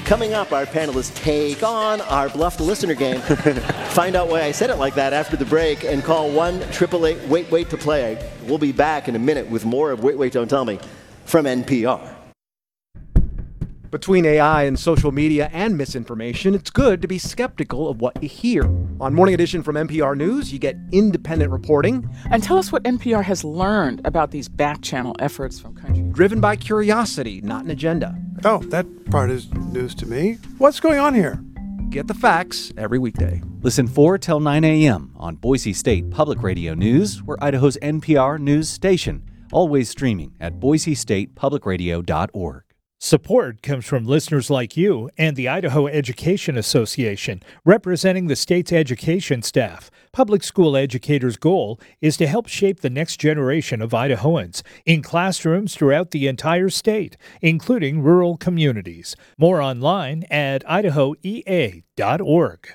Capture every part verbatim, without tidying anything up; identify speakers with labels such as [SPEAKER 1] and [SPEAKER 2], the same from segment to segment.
[SPEAKER 1] Coming up, our panelists take on our Bluff the Listener game. Find out why I said it like that after the break and call one eight eight eight wait wait to play. We'll be back in a minute with more of Wait, Wait, Don't Tell Me from N P R.
[SPEAKER 2] Between A I and social media and misinformation, it's good to be skeptical of what you hear. On Morning Edition from N P R News, you get independent reporting.
[SPEAKER 3] And tell us what N P R has learned about these back-channel efforts from countries.
[SPEAKER 2] Driven by curiosity, not an agenda.
[SPEAKER 4] Oh, that part is news to me. What's going on here?
[SPEAKER 2] Get the facts every weekday.
[SPEAKER 5] Listen four till nine a.m. on Boise State Public Radio News, we're Idaho's N P R news station. Always streaming at boise state public radio dot org.
[SPEAKER 6] Support comes from listeners like you and the Idaho Education Association, representing the state's education staff. Public school educators' goal is to help shape the next generation of Idahoans in classrooms throughout the entire state, including rural communities. More online at idaho e a dot org.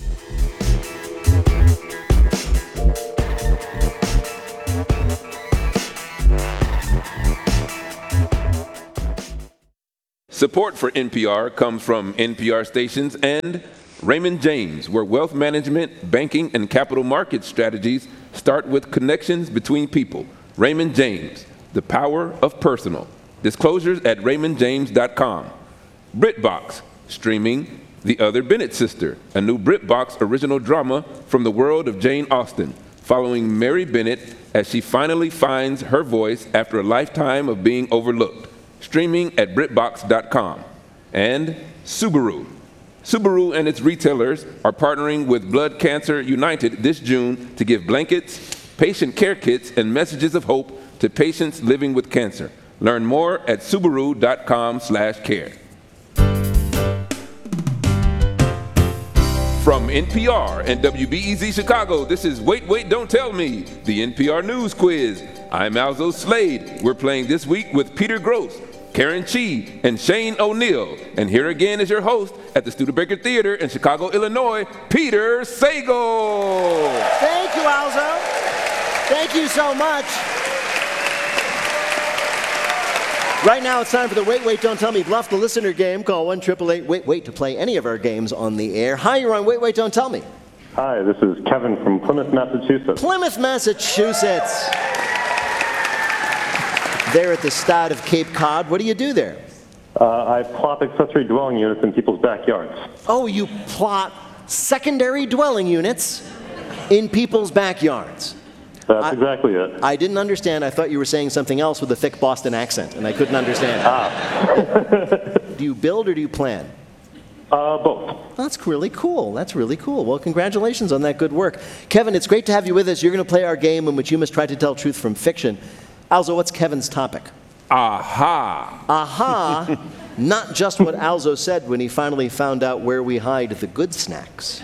[SPEAKER 7] Support for N P R comes from N P R stations and Raymond James, where wealth management, banking, and capital market strategies start with connections between people. Raymond James, the power of personal. Disclosures at raymond james dot com. BritBox, streaming The Other Bennett Sister, a new BritBox original drama from the world of Jane Austen, following Mary Bennett as she finally finds her voice after a lifetime of being overlooked. Streaming at brit box dot com. And Subaru. Subaru and its retailers are partnering with Blood Cancer United this June to give blankets, patient care kits, and messages of hope to patients living with cancer. Learn more at subaru dot com slash care. From N P R and W B E Z Chicago, this is Wait, Wait, Don't Tell Me, the N P R News Quiz. I'm Alzo Slade. We're playing this week with Peter Gross, Karen Chi, and Shane O'Neill. And here again is your host at the Studebaker Theater in Chicago, Illinois, Peter Sagal.
[SPEAKER 1] Thank you, Alzo. Thank you so much. Right now, it's time for the Wait, Wait, Don't Tell Me Bluff the Listener game. Call one eight eight eight wait wait to play any of our games on the air. Hi, you're on Wait, Wait, Don't Tell Me.
[SPEAKER 8] Hi, this is Kevin from Plymouth, Massachusetts.
[SPEAKER 1] Plymouth, Massachusetts. There at the Stad of Cape Cod. What do you do there?
[SPEAKER 8] Uh, I plot accessory dwelling units in people's backyards.
[SPEAKER 1] Oh, you plot secondary dwelling units in people's backyards.
[SPEAKER 8] That's
[SPEAKER 1] I,
[SPEAKER 8] exactly it.
[SPEAKER 1] I didn't understand. I thought you were saying something else with a thick Boston accent, and I couldn't understand.
[SPEAKER 8] Ah.
[SPEAKER 1] Do you build or do you plan?
[SPEAKER 8] Uh, both.
[SPEAKER 1] That's really cool. That's really cool. Well, congratulations on that good work. Kevin, it's great to have you with us. You're going to play our game in which you must try to tell truth from fiction. Alzo, what's Kevin's topic?
[SPEAKER 7] Aha.
[SPEAKER 1] Aha. Not just what Alzo said when he finally found out where we hide the good snacks.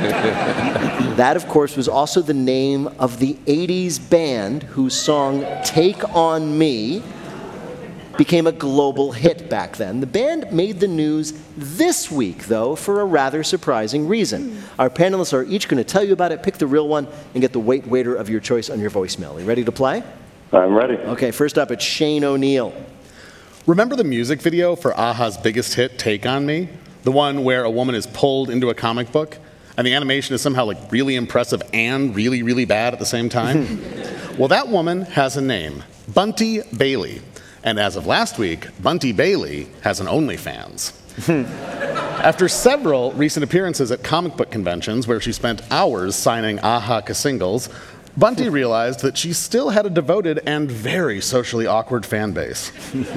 [SPEAKER 1] That, of course, was also the name of the eighties band whose song Take On Me became a global hit back then. The band made the news this week, though, for a rather surprising reason. Our panelists are each going to tell you about it, pick the real one, and get the wait waiter of your choice on your voicemail. Are you ready to play?
[SPEAKER 8] I'm ready.
[SPEAKER 1] Okay, first up, it's Shane O'Neill.
[SPEAKER 9] Remember the music video for A-ha's biggest hit, Take On Me? The one where a woman is pulled into a comic book, and the animation is somehow like really impressive and really, really bad at the same time? Well, that woman has a name, Bunty Bailey. And as of last week, Bunty Bailey has an OnlyFans. After several recent appearances at comic book conventions where she spent hours signing A-ha singles, Bunty realized that she still had a devoted and very socially awkward fan base.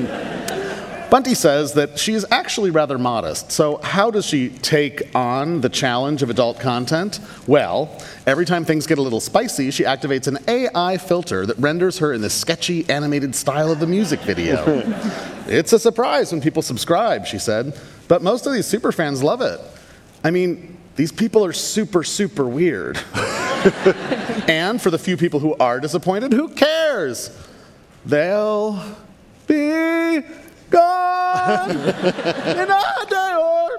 [SPEAKER 9] Bunty says that she is actually rather modest, so how does she take on the challenge of adult content? Well, every time things get a little spicy, she activates an A I filter that renders her in the sketchy, animated style of the music video. It's a surprise when people subscribe, she said, but most of these superfans love it. I mean, these people are super, super weird. And for the few people who are disappointed, who cares? They'll be gone in a day or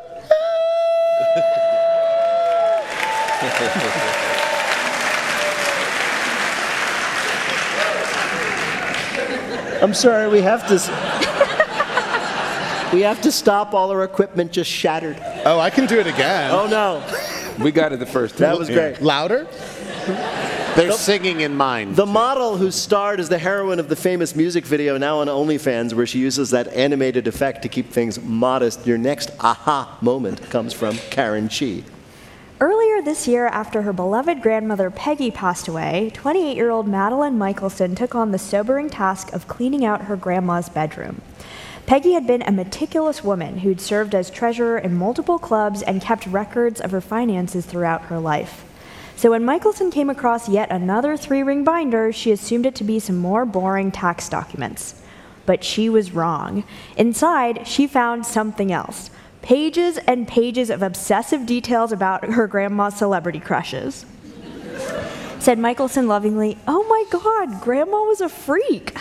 [SPEAKER 1] I'm sorry, we have to... We have to stop. All our equipment just shattered.
[SPEAKER 9] Oh, I can do it again.
[SPEAKER 1] Oh, no.
[SPEAKER 7] We got it the first time.
[SPEAKER 1] That was great.
[SPEAKER 9] Louder?
[SPEAKER 10] They're singing in mind.
[SPEAKER 1] The model who starred as the heroine of the famous music video now on OnlyFans, where she uses that animated effect to keep things modest. Your next aha moment comes from Karen Chi.
[SPEAKER 11] Earlier this year, after her beloved grandmother Peggy passed away, twenty-eight-year-old Madeline Michelson took on the sobering task of cleaning out her grandma's bedroom. Peggy had been a meticulous woman who'd served as treasurer in multiple clubs and kept records of her finances throughout her life. So when Michelson came across yet another three-ring binder, she assumed it to be some more boring tax documents. But she was wrong. Inside, she found something else. Pages and pages of obsessive details about her grandma's celebrity crushes. Said Michelson lovingly, "Oh my God, Grandma was a freak."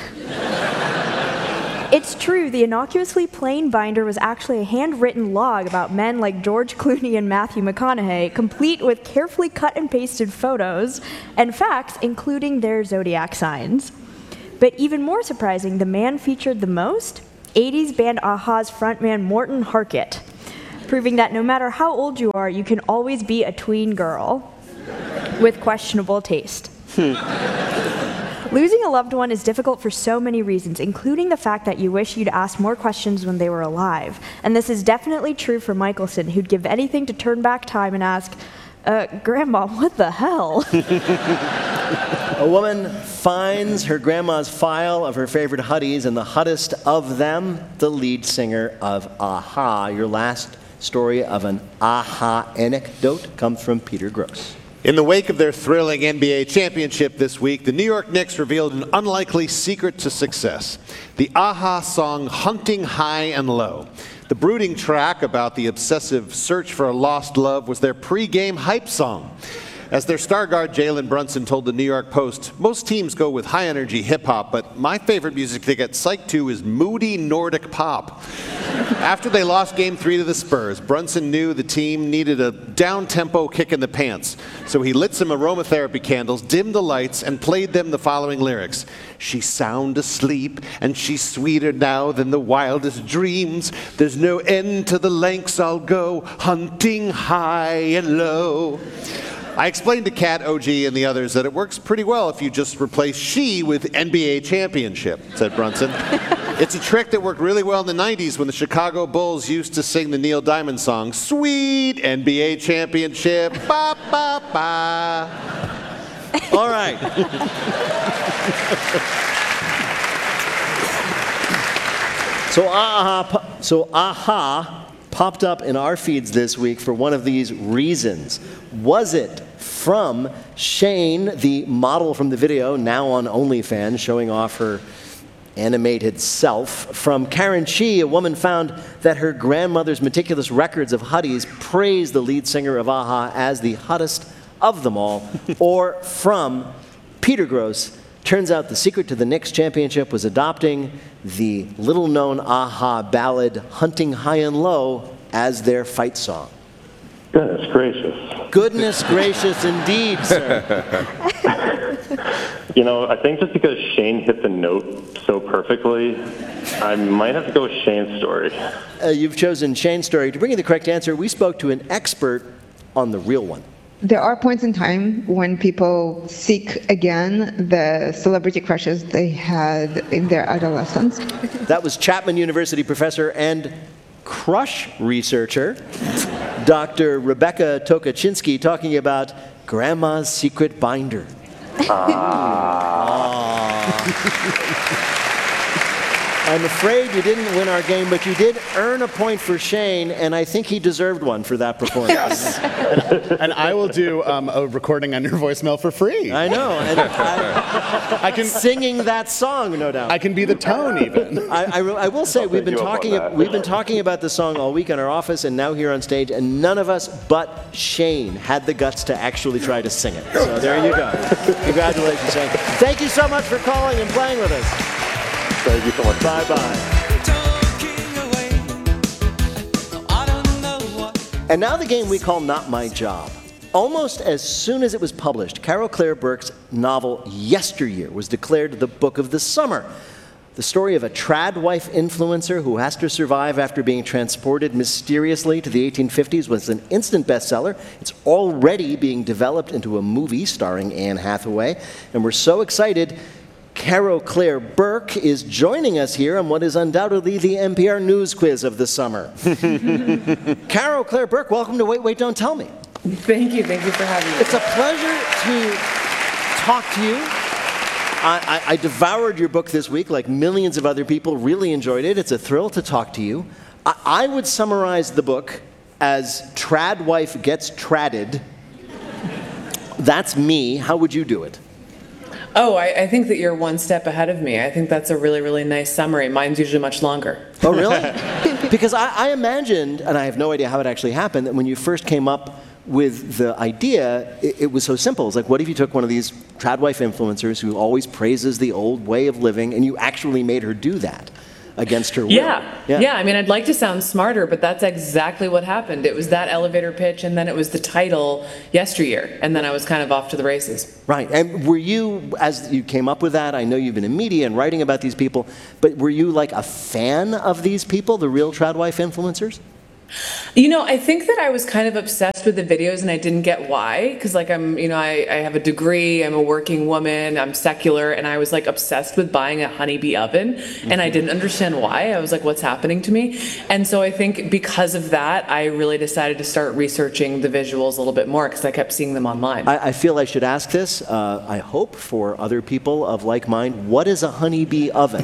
[SPEAKER 11] It's true, the innocuously plain binder was actually a handwritten log about men like George Clooney and Matthew McConaughey, complete with carefully cut and pasted photos and facts, including their zodiac signs. But even more surprising, the man featured the most? eighties band a-ha's frontman Morten Harket, proving that no matter how old you are, you can always be a tween girl with questionable taste. Losing a loved one is difficult for so many reasons, including the fact that you wish you'd asked more questions when they were alive. And this is definitely true for Michelson, who'd give anything to turn back time and ask, uh, Grandma, what the hell?
[SPEAKER 1] A woman finds her grandma's file of her favorite huddies, and the hottest of them, the lead singer of a-ha. Your last story of an a-ha anecdote comes from Peter Gross.
[SPEAKER 10] In the wake of their thrilling N B A championship this week, the New York Knicks revealed an unlikely secret to success: the a-ha song Hunting High and Low. The brooding track about the obsessive search for a lost love was their pre-game hype song. As their star guard Jalen Brunson told the New York Post, "Most teams go with high-energy hip-hop, but my favorite music to get psyched to is moody Nordic pop." After they lost Game three to the Spurs, Brunson knew the team needed a down-tempo kick in the pants, so he lit some aromatherapy candles, dimmed the lights, and played them the following lyrics. "She's sound asleep, and she's sweeter now than the wildest dreams. There's no end to the lengths I'll go, hunting high and low." I explained to Kat, O G, and the others that it works pretty well if you just replace she with N B A championship, said Brunson. It's a trick that worked really well in the nineties when the Chicago Bulls used to sing the Neil Diamond song, "Sweet N B A championship, ba ba ba."
[SPEAKER 1] All right. So a-ha, so a-ha popped up in our feeds this week for one of these reasons. Was it from Shane, the model from the video, now on OnlyFans, showing off her animated self? From Karen Chi, a woman found that her grandmother's meticulous records of huddies praised the lead singer of a-ha as the hottest of them all? Or from Peter Gross, turns out the secret to the Knicks championship was adopting the little-known a-ha ballad Hunting High and Low as their fight song.
[SPEAKER 8] Goodness gracious.
[SPEAKER 1] Goodness gracious indeed, sir.
[SPEAKER 8] You know, I think just because Shane hit the note so perfectly, I might have to go with Shane's story.
[SPEAKER 1] Uh, you've chosen Shane's story. To bring you the correct answer, we spoke to an expert on the real one.
[SPEAKER 12] There are points in time when people seek again the celebrity crushes they had in their adolescence.
[SPEAKER 1] That was Chapman University professor and crush researcher, Doctor Rebecca Tokaczynski, talking about Grandma's secret binder. Ah. I'm afraid you didn't win our game, but you did earn a point for Shane, and I think he deserved one for that performance.
[SPEAKER 9] Yes. and, and I will do um, a recording on your voicemail for free.
[SPEAKER 1] I know. And I, I can singing that song, no doubt.
[SPEAKER 9] I can be the tone, even.
[SPEAKER 1] I, I, I will say we've been talking we've been talking about this song all week in our office and now here on stage, and none of us but Shane had the guts to actually try to sing it. So there you go. Congratulations, Shane. Thank you so much for calling and playing with us.
[SPEAKER 8] Thank you so much.
[SPEAKER 1] Bye-bye. And now the game we call Not My Job. Almost as soon as it was published, Carol Claire Burke's novel Yesteryear was declared the book of the summer. The story of a trad wife influencer who has to survive after being transported mysteriously to the eighteen fifties was an instant bestseller. It's already being developed into a movie starring Anne Hathaway, and we're so excited. Carol Claire Burke is joining us here on what is undoubtedly the N P R News Quiz of the summer. Carol Claire Burke, welcome to Wait, Wait, Don't Tell Me.
[SPEAKER 13] Thank you. Thank you for having me.
[SPEAKER 1] It's a pleasure to talk to you. I, I, I devoured your book this week, like millions of other people, really enjoyed it. It's a thrill to talk to you. I, I would summarize the book as Trad Wife Gets Tradded. That's me. How would you do it?
[SPEAKER 13] Oh, I, I think that you're one step ahead of me. I think that's a really, really nice summary. Mine's usually much longer.
[SPEAKER 1] Oh, really? Because I, I imagined, and I have no idea how it actually happened, that when you first came up with the idea, it, it was so simple. It's like, what if you took one of these trad wife influencers who always praises the old way of living, and you actually made her do that against her will?
[SPEAKER 13] Yeah. yeah, yeah. I mean, I'd like to sound smarter, but that's exactly what happened. It was that elevator pitch, and then it was the title yesteryear, and then I was kind of off to the races.
[SPEAKER 1] Right. And were you, as you came up with that, I know you've been in media and writing about these people, but were you like a fan of these people, the real trad wife influencers?
[SPEAKER 13] You know, I think that I was kind of obsessed with the videos and I didn't get why, because like I'm, you know, I, I have a degree, I'm a working woman, I'm secular, and I was like obsessed with buying a honeybee oven, mm-hmm. and I didn't understand why. I was like, what's happening to me? And so I think because of that, I really decided to start researching the visuals a little bit more because I kept seeing them online.
[SPEAKER 1] I, I feel I should ask this, uh, I hope for other people of like mind, what is a honeybee oven?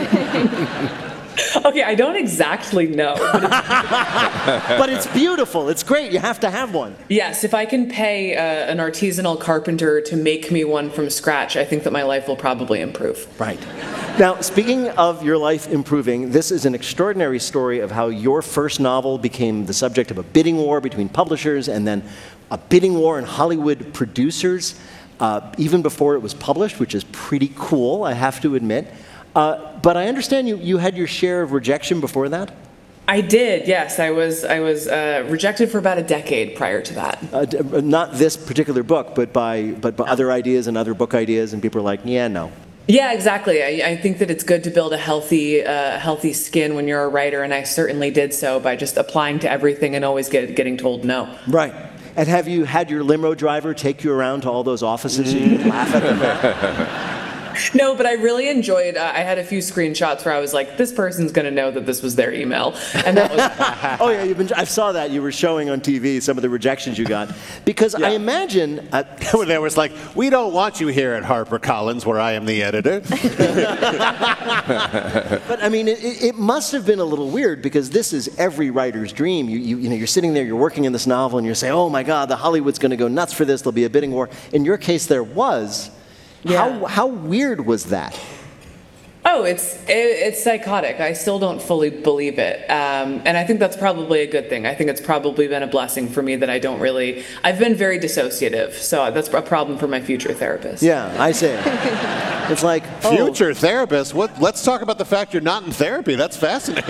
[SPEAKER 13] Okay, I don't exactly know. But it's,
[SPEAKER 1] but it's beautiful. It's great. You have to have one.
[SPEAKER 13] Yes, if I can pay uh, an artisanal carpenter to make me one from scratch, I think that my life will probably improve.
[SPEAKER 1] Right. Now, speaking of your life improving, this is an extraordinary story of how your first novel became the subject of a bidding war between publishers and then a bidding war in Hollywood producers, uh, even before it was published, which is pretty cool, I have to admit. Uh, but I understand you, you had your share of rejection before that?
[SPEAKER 13] I did, yes. I was I was uh, rejected for about a decade prior to that.
[SPEAKER 1] Uh, d- not this particular book, but by but by other ideas and other book ideas, and people are like, yeah, no.
[SPEAKER 13] Yeah, exactly. I, I think that it's good to build a healthy uh, healthy skin when you're a writer, and I certainly did so by just applying to everything and always get, getting told no.
[SPEAKER 1] Right. And have you had your limo driver take you around to all those offices so you could laugh at them?
[SPEAKER 13] No, but I really enjoyed, uh, I had a few screenshots where I was like, this person's going to know that this was their email. And that was
[SPEAKER 1] oh, yeah, you've been, I saw that. You were showing on T V some of the rejections you got. Because yeah. I imagine... Uh,
[SPEAKER 10] there was like, we don't want you here at HarperCollins, where I am the editor.
[SPEAKER 1] But, I mean, it, it must have been a little weird, because this is every writer's dream. You, you, you know, you're sitting there, you're working in this novel, and you're saying, oh, my God, the Hollywood's going to go nuts for this. There'll be a bidding war. In your case, there was...
[SPEAKER 13] Yeah.
[SPEAKER 1] How, how weird was that?
[SPEAKER 13] Oh, it's it, it's psychotic. I still don't fully believe it. Um, and I think that's probably a good thing. I think it's probably been a blessing for me that I don't really... I've been very dissociative, so that's a problem for my future therapist.
[SPEAKER 1] Yeah, I see. It's like...
[SPEAKER 10] Future oh. therapist? What? Let's talk about the fact you're not in therapy. That's fascinating.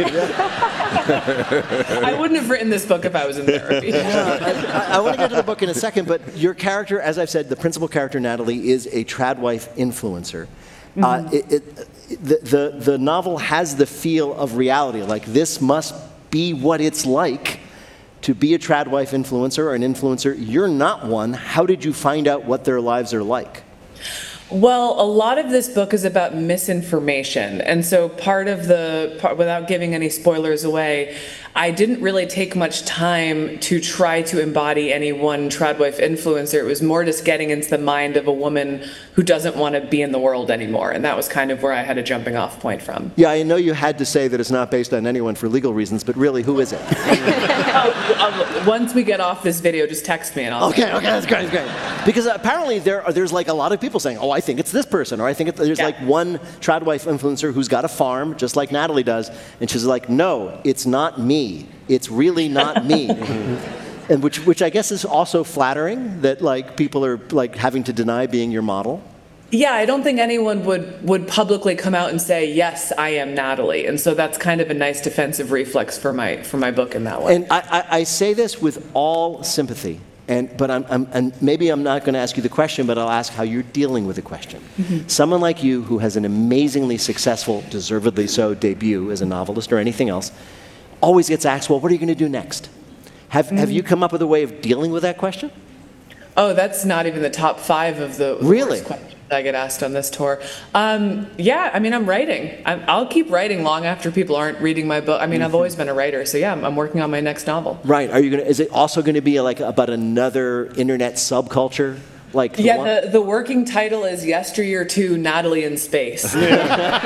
[SPEAKER 13] I wouldn't have written this book if I was in therapy.
[SPEAKER 1] Yeah, I, I want to get to the book in a second, but your character, as I've said, the principal character, Natalie, is a trad wife influencer. Mm-hmm. Uh, it, it, the, the, the novel has the feel of reality, like this must be what it's like to be a trad wife influencer or an influencer. You're not one. How did you find out what their lives are like?
[SPEAKER 13] Well, a lot of this book is about misinformation. And so part of the, part, without giving any spoilers away, I didn't really take much time to try to embody any one trad wife influencer. It was more just getting into the mind of a woman who doesn't want to be in the world anymore. And that was kind of where I had a jumping off point from.
[SPEAKER 1] Yeah, I know you had to say that it's not based on anyone for legal reasons, but really, who is it?
[SPEAKER 13] oh, once we get off this video, just text me and I'll...
[SPEAKER 1] Okay, okay, that's great, that's great. Because apparently there are, there's like a lot of people saying, oh, I think it's this person, or I think it's, there's yeah. like one trad wife influencer who's got a farm, just like Natalie does, and she's like, no, it's not me. It's really not me. And which, which I guess is also flattering that like people are like having to deny being your model.
[SPEAKER 13] Yeah, I don't think anyone would, would publicly come out and say, yes, I am Natalie. And so that's kind of a nice defensive reflex for my, for my book in that way.
[SPEAKER 1] And I, I, I say this with all sympathy, And, but I'm, I'm, and maybe I'm not going to ask you the question, but I'll ask how you're dealing with the question.
[SPEAKER 3] Mhm.
[SPEAKER 1] Someone like you who has an amazingly successful, deservedly so, debut as a novelist or anything else, always gets asked, well, what are you going to do next? Have, have you come up with a way of dealing with that question?
[SPEAKER 13] Oh, that's not even the top five of the
[SPEAKER 1] Really?
[SPEAKER 13] worst questions I get asked on this tour. Um, yeah, I mean, I'm writing. I'm, I'll keep writing long after people aren't reading my book. I mean, I've always been a writer, so yeah, I'm, I'm working on my next novel.
[SPEAKER 1] Right. Are you going to, is it also going to be like about another internet subculture? Like the
[SPEAKER 13] Yeah,
[SPEAKER 1] one-
[SPEAKER 13] the, the working title is Yesteryear two, Natalie in Space. yeah,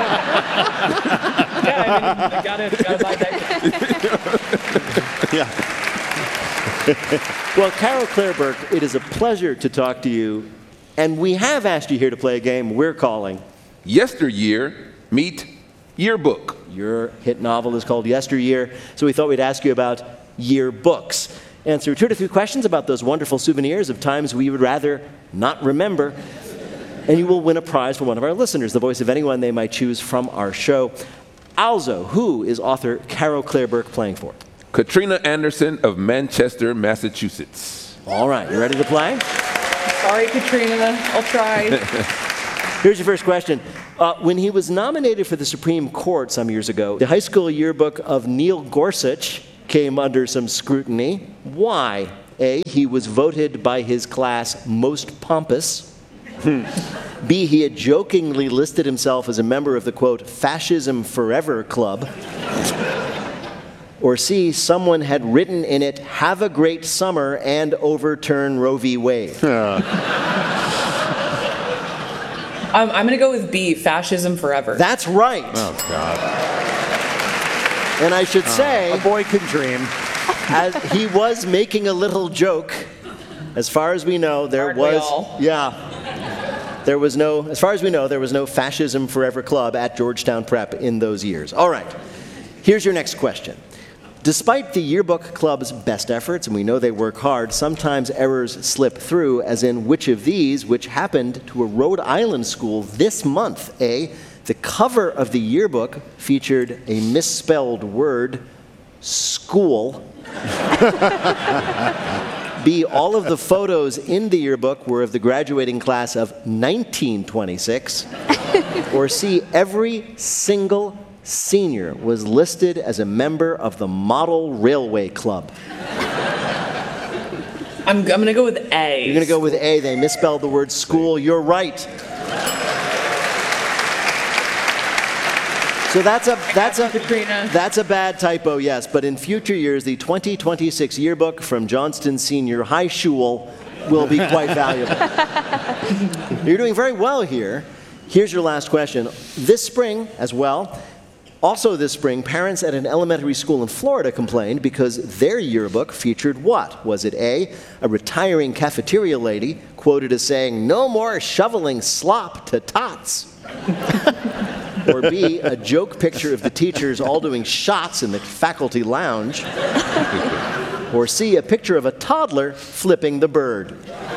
[SPEAKER 13] I mean, I gotta, gotta buy that.
[SPEAKER 1] Yeah. Well, Carol Claire Burke, it is a pleasure to talk to you. And we have asked you here to play a game we're calling
[SPEAKER 7] Yesteryear Meet Yearbook.
[SPEAKER 1] Your hit novel is called Yesteryear, so we thought we'd ask you about yearbooks. Answer two to three questions about those wonderful souvenirs of times we would rather not remember. And you will win a prize for one of our listeners, the voice of anyone they might choose from our show. Also, who is author Carol Claire Burke playing for?
[SPEAKER 7] Katrina Anderson of Manchester, Massachusetts.
[SPEAKER 1] All right, you ready to play?
[SPEAKER 13] Sorry, Katrina. I'll try.
[SPEAKER 1] Here's your first question. Uh, when he was nominated for the Supreme Court some years ago, the high school yearbook of Neil Gorsuch came under some scrutiny. Why? A, he was voted by his class most pompous. B, he had jokingly listed himself as a member of the, quote, Fascism Forever Club. Or C, someone had written in it, have a great summer and overturn Roe v. Wade.
[SPEAKER 13] Um, I'm going to go with B, Fascism Forever.
[SPEAKER 1] That's right.
[SPEAKER 10] Oh, God.
[SPEAKER 1] And I should say,
[SPEAKER 10] A boy can dream.
[SPEAKER 1] as he was making a little joke. As far as we know, there
[SPEAKER 13] Aren't we
[SPEAKER 1] was,
[SPEAKER 13] all?
[SPEAKER 1] yeah, there was no, as far as we know, there was no Fascism Forever Club at Georgetown Prep in those years. All right, here's your next question. Despite the yearbook club's best efforts, and we know they work hard, sometimes errors slip through, as in which of these, which happened to a Rhode Island school this month? A, the cover of the yearbook featured a misspelled word, school. B, all of the photos in the yearbook were of the graduating class of nineteen twenty-six. Or C, every single senior was listed as a member of the Model Railway Club.
[SPEAKER 13] I'm, I'm going to go with A.
[SPEAKER 1] You're going to go with A. They misspelled the word school. You're right. So that's a that's a
[SPEAKER 13] Katrina.
[SPEAKER 1] that's a bad typo, yes. But in future years, the twenty twenty-six yearbook from Johnston Senior High School will be quite valuable. You're doing very well here. Here's your last question. This spring, as well, also this spring, parents at an elementary school in Florida complained because their yearbook featured what? Was it A, a retiring cafeteria lady quoted as saying, "No more shoveling slop to tots"? Or B, a joke picture of the teachers all doing shots in the faculty lounge? Or C, a picture of a toddler flipping the bird?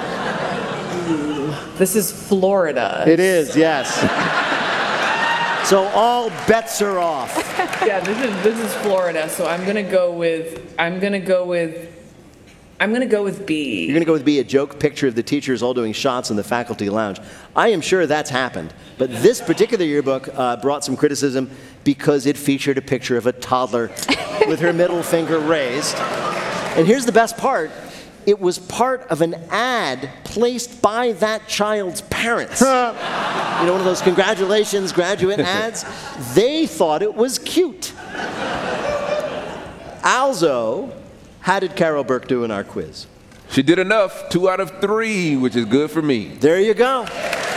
[SPEAKER 13] This is Florida.
[SPEAKER 1] It is, yes. So all bets are off.
[SPEAKER 13] Yeah, this is this is Florida. So I'm gonna go with I'm gonna go with I'm gonna go with B.
[SPEAKER 1] You're going to go with B, a joke picture of the teachers all doing shots in the faculty lounge. I am sure that's happened. But this particular yearbook uh, brought some criticism because it featured a picture of a toddler with her middle finger raised. And here's the best part. It was part of an ad placed by that child's parents. You know, one of those congratulations graduate ads? They thought it was cute. Also, how did Carol Burke do in our quiz?
[SPEAKER 7] She did enough, two out of three, which is good for me.
[SPEAKER 1] There you go.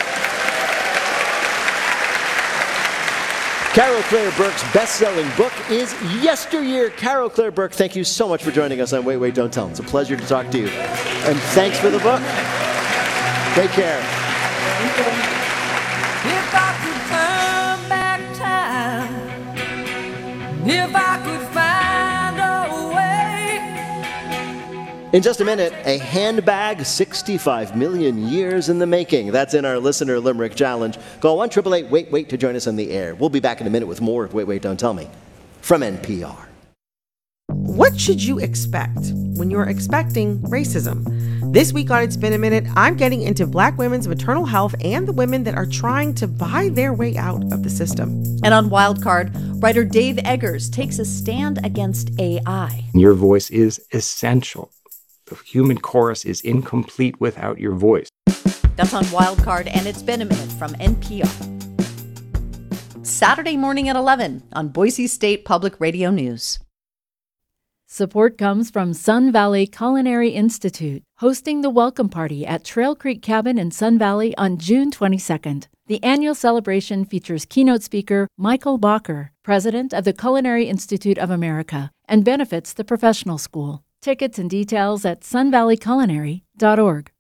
[SPEAKER 1] Carol Claire Burke's best-selling book is Yesteryear. Carol Claire Burke, thank you so much for joining us on Wait, Wait, Don't Tell. It's a pleasure to talk to you. And thanks for the book. Take care.
[SPEAKER 14] If I could turn back time, if I could find a way.
[SPEAKER 1] In just a minute, a handbag sixty-five million years in the making. That's in our Listener Limerick Challenge. Call one eight eight eight wait wait to join us on the air. We'll be back in a minute with more of Wait, Wait, Don't Tell Me from N P R.
[SPEAKER 15] What should you expect when you're expecting racism? This week on It's Been a Minute, I'm getting into Black women's maternal health and the women that are trying to buy their way out of the system.
[SPEAKER 16] And on Wildcard, writer Dave Eggers takes a stand against A I.
[SPEAKER 17] Your voice is essential. The human chorus is incomplete without your voice.
[SPEAKER 16] That's on Wildcard, and It's Been a Minute from N P R. Saturday morning at eleven on Boise State Public Radio News.
[SPEAKER 18] Support comes from Sun Valley Culinary Institute, hosting the Welcome Party at Trail Creek Cabin in Sun Valley on June twenty-second. The annual celebration features keynote speaker Michael Bacher, president of the Culinary Institute of America, and benefits the professional school. Tickets and details at sun valley culinary dot org.